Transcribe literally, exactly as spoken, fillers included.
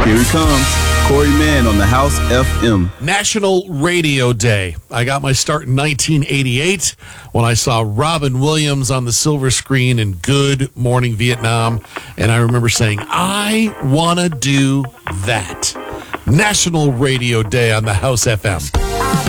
Here he comes, Corey Mann on the House F M. National Radio Day. I got my start in nineteen eighty-eight when I saw Robin Williams on the silver screen in Good Morning Vietnam, and I remember saying, I want to do that. National Radio Day on the House F M.